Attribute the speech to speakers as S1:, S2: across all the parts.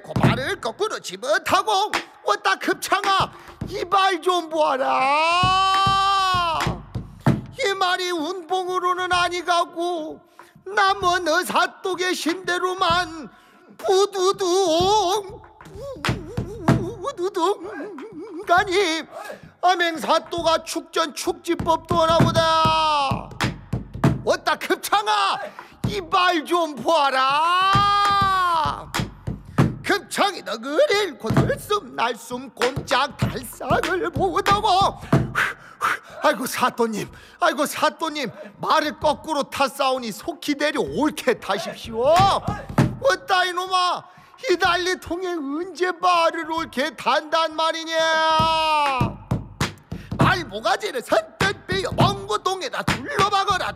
S1: 발을 거꾸로 집어타고 왔다 급창아 이 말 좀 보아라. 이 말이 운봉으로는 아니 가고 남은 의사또 계신 대로만 부두둥 가니 암행사또가 축전 축지법도 하나보다. 왔다 급창아 이 말 좀 보아라. 급창이 너그릴 고들숨 날숨 꼼짝 달싹을 보다고 아이고 사또님 말을 거꾸로 탔사오니 속히 내려 옳게 타십시오. 어따 이놈아 이 난리통에 언제 말을 옳게 탄단 말이냐. 말모가지를 선뜻 빼어 먼 곳동에다 둘러박아라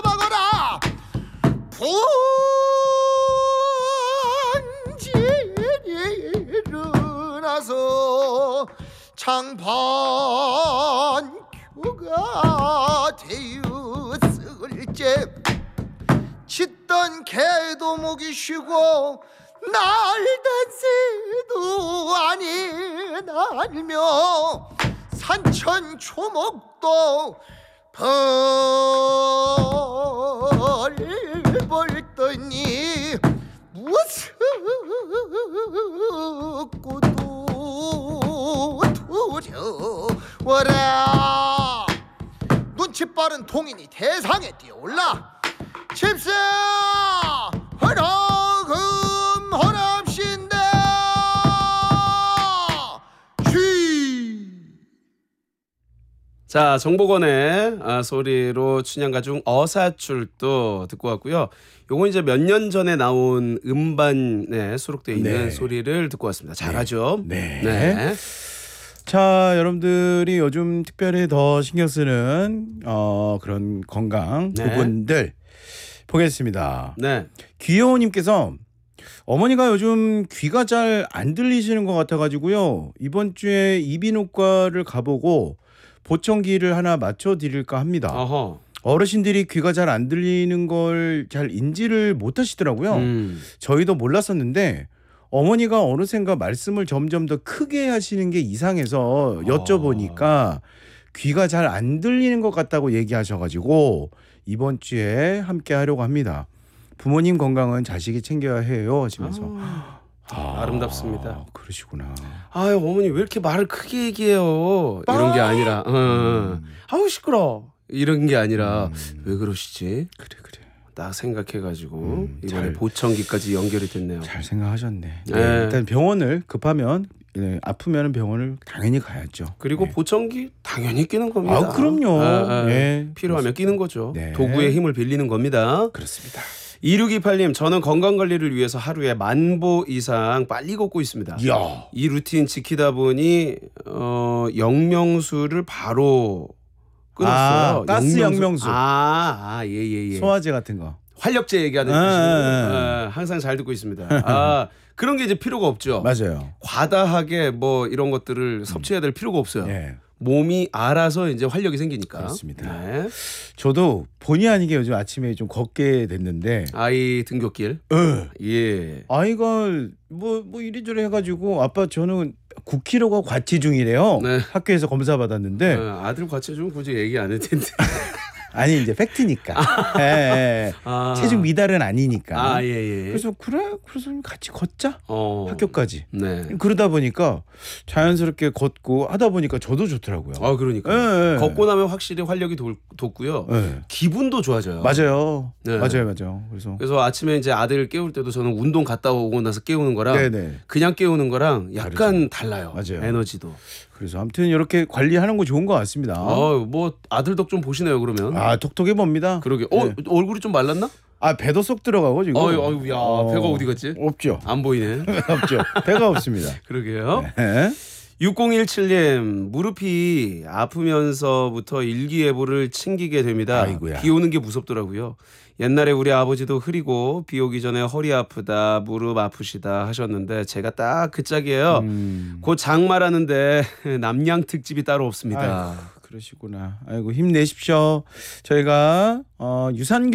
S1: 본지를 일어나서 장반교가 되었을째 짖던 개도 목이 쉬고 날던 새도 아니 날며 산천 초목도 벌벌떠니 무섭고도 두려워라. 눈치 빠른 동인이 대상에 뛰어올라 집사 허락음 허랍신다 쥐.
S2: 자, 정복원의 소리로 춘향가중 어사출도 듣고 왔고요. 요건 이제 몇 년 전에 나온 음반에 수록되어 있는
S3: 네.
S2: 소리를 듣고 왔습니다. 잘하죠?
S3: 네. 자, 여러분들이 요즘 특별히 더 신경 쓰는 그런 건강
S2: 네.
S3: 부분들 보겠습니다.
S2: 네.
S3: 귀여우님께서 어머니가 요즘 귀가 잘 안 들리시는 것 같아가지고요. 이번 주에 이비인후과를 가보고 보청기를 하나 맞춰드릴까 합니다.
S2: 어허.
S3: 어르신들이 귀가 잘 안 들리는 걸 잘 인지를 못하시더라고요. 저희도 몰랐었는데 어머니가 어느샌가 말씀을 점점 더 크게 하시는 게 이상해서 여쭤보니까 귀가 잘 안 들리는 것 같다고 얘기하셔가지고 이번 주에 함께 하려고 합니다. 부모님 건강은 자식이 챙겨야 해요 하시면서
S2: 아름답습니다.
S3: 그러시구나.
S2: 아유, 어머니 왜 이렇게 말을 크게 얘기해요? 이런 게 아니라 아우 시끄러 이런 게 아니라 왜 그러시지?
S3: 그래.
S2: 딱 생각해가지고 이번에
S3: 잘-
S2: 보청기까지 연결이 됐네요.
S3: 잘 생각하셨네. 네,
S2: 네.
S3: 일단 병원을 급하면 아프면 병원을 당연히 가야죠.
S2: 그리고
S3: 네.
S2: 보청기 당연히 끼는 겁니다.
S3: 아, 그럼요. 네.
S2: 필요하면 끼는 거죠.
S3: 네.
S2: 도구의 힘을 빌리는 겁니다.
S3: 그렇습니다.
S2: 2628님, 저는 건강관리를 위해서 하루에 10,000보 이상 빨리 걷고 있습니다.
S3: 이야.
S2: 이 루틴 지키다 보니 영명수를 바로 끊었어요.
S3: 가스 영명수.
S2: 예.
S3: 소화제 같은 거.
S2: 활력제 얘기하는 뜻이에요. 항상 잘 듣고 있습니다. 그런 게 이제 필요가 없죠.
S3: 맞아요.
S2: 과다하게 뭐 이런 것들을 섭취해야 될 필요가 없어요.
S3: 예.
S2: 몸이 알아서 이제 활력이 생기니까.
S3: 그렇습니다.
S2: 네.
S3: 저도 본의 아니게 요즘 아침에 좀 걷게 됐는데
S2: 아이 등굣길. 예.
S3: 아이가 뭐 이리저리 해가지고 아빠 저는 9kg가 과체 중이래요.
S2: 네.
S3: 학교에서 검사 받았는데
S2: 아들 과체중 굳이 얘기 안 해도 텐데.
S3: 아니 이제 팩트니까. 예. 체중 미달은 아니니까.
S2: 예.
S3: 그래서 그래서 같이 걷자 학교까지.
S2: 네.
S3: 그러다 보니까 자연스럽게 걷고 하다 보니까 저도 좋더라고요.
S2: 그러니까.
S3: 예.
S2: 걷고 나면 확실히 활력이 돋고요.
S3: 예.
S2: 기분도 좋아져요.
S3: 맞아요.
S2: 네.
S3: 맞아요.
S2: 그래서 아침에 이제 아들을 깨울 때도 저는 운동 갔다 오고 나서 깨우는 거랑
S3: 네네.
S2: 그냥 깨우는 거랑 약간 달라요.
S3: 맞아요.
S2: 에너지도.
S3: 그래서 아무튼 이렇게 관리하는 거 좋은 것 같습니다.
S2: 뭐 아들 덕 좀 보시네요, 그러면.
S3: 톡톡해 봅니다.
S2: 그러게.
S3: 네.
S2: 얼굴이 좀 말랐나?
S3: 배도 쏙 들어가고 지금.
S2: 배가 어디 갔지?
S3: 없죠.
S2: 안 보이네.
S3: 없죠. 배가 없습니다.
S2: 그러게요.
S3: 네.
S2: 6017님, 무릎이 아프면서부터 일기예보를 챙기게 됩니다.
S3: 아이고야.
S2: 비 오는 게 무섭더라고요. 옛날에 우리 아버지도 흐리고 비 오기 전에 허리 아프다, 무릎 아프시다 하셨는데 제가 딱 그 짝이에요. 곧 장마라는데 남양 특집이 따로 없습니다.
S3: 아이고, 그러시구나. 아이고 힘내십시오. 저희가 유산균